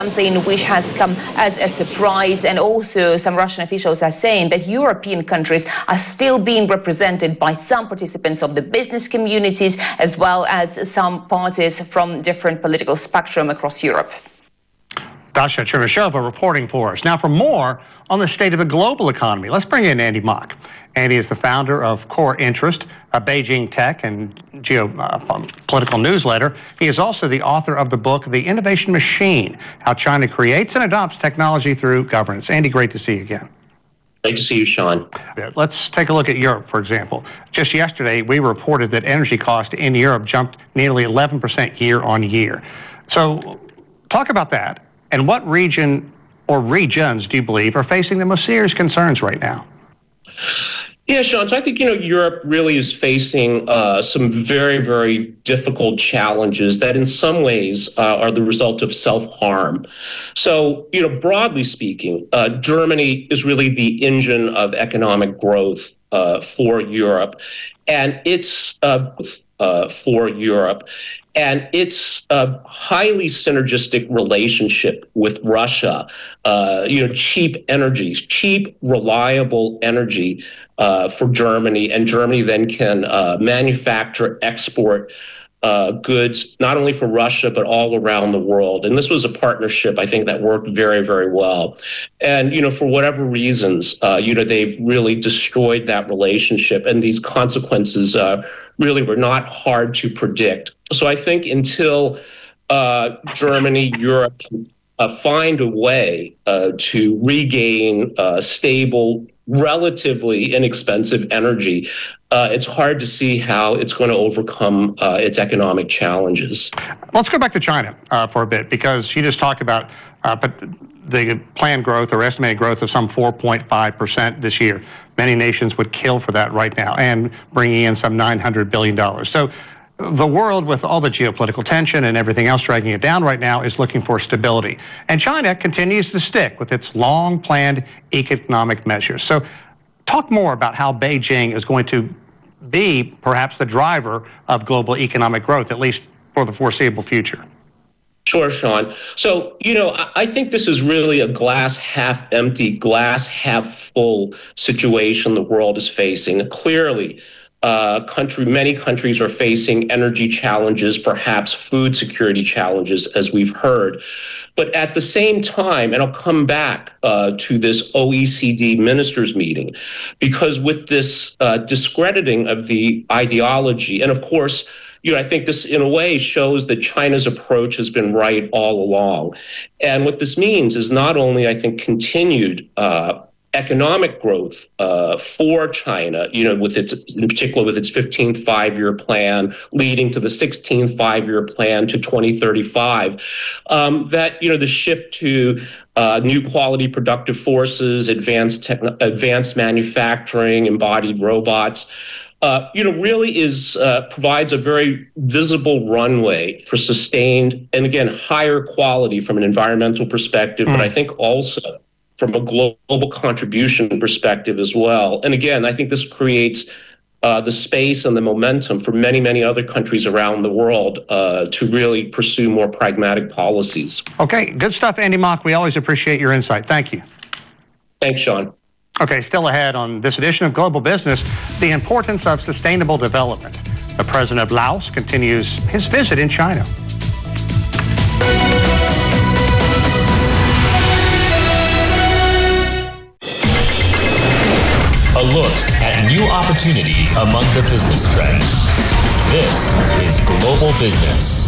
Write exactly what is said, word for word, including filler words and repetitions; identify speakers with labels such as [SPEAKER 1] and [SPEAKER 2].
[SPEAKER 1] Something which has come as a surprise, and also some Russian officials are saying that European countries are still being represented by some participants of the business communities, as well as some parties from different political spectrum across Europe.
[SPEAKER 2] Dasha Chernyshova reporting for us. Now for more on the state of the global economy, let's bring in Andy Mok. Andy is the founder of Core Interest, a Beijing tech and geopolitical uh, newsletter. He is also the author of the book, The Innovation Machine, How China Creates and Adopts Technology Through Governance. Andy, great to see you again.
[SPEAKER 3] Great to see you, Sean.
[SPEAKER 2] Let's take a look at Europe, for example. Just yesterday, we reported that energy costs in Europe jumped nearly eleven percent year on year. So talk about that. And what region or regions do you believe are facing the most serious concerns right now?
[SPEAKER 3] Yeah, Sean, so I think, you know, Europe really is facing uh, some very, very difficult challenges that in some ways uh, are the result of self-harm. So, you know, broadly speaking, uh, Germany is really the engine of economic growth uh, for Europe, and it's uh, uh, for Europe. And its uh, highly synergistic relationship with Russia, uh, you know, cheap energies, cheap, reliable energy uh, for Germany, and Germany then can uh, manufacture, export uh, goods, not only for Russia, but all around the world. And this was a partnership, I think, that worked very, very well. And, you know, for whatever reasons, uh, you know, they've really destroyed that relationship, and these consequences uh, really were not hard to predict. So I think until uh, Germany, Europe can uh, find a way uh, to regain uh, stable, relatively inexpensive energy, uh, it's hard to see how it's going to overcome uh, its economic challenges.
[SPEAKER 2] Let's go back to China uh, for a bit, because you just talked about uh, but the planned growth or estimated growth of some four point five percent this year. Many nations would kill for that right now, and bringing in some nine hundred billion dollars. So the world, with all the geopolitical tension and everything else dragging it down right now, is looking for stability. And China continues to stick with its long-planned economic measures. So talk more about how Beijing is going to be perhaps the driver of global economic growth, at least for the foreseeable future.
[SPEAKER 3] Sure, Sean. So, you know, I think this is really a glass half empty, glass half full situation the world is facing. Clearly, uh, country, many countries are facing energy challenges, perhaps food security challenges, as we've heard. But at the same time, and I'll come back uh, to this O E C D ministers meeting, because with this uh, discrediting of the ideology, and of course, you know, I think this, in a way, shows that China's approach has been right all along. And what this means is not only, I think, continued uh, economic growth uh, for China, you know, with its, in particular, with its fifteenth five-year plan, leading to the sixteenth five-year plan to twenty thirty-five, um, that, you know, the shift to uh, new quality productive forces, advanced techn- advanced manufacturing, embodied robots, Uh, you know, really is uh, provides a very visible runway for sustained and, again, higher quality from an environmental perspective, mm. but I think also from a global contribution perspective as well. And again, I think this creates uh, the space and the momentum for many, many other countries around the world uh, to really pursue more pragmatic policies.
[SPEAKER 2] Okay, good stuff, Andy Mok. We always appreciate your insight. Thank you.
[SPEAKER 3] Thanks, Sean.
[SPEAKER 2] Okay, still ahead on this edition of Global Business, the importance of sustainable development. The president of Laos continues his visit in China.
[SPEAKER 4] A look at new opportunities among the business trends. This is Global Business.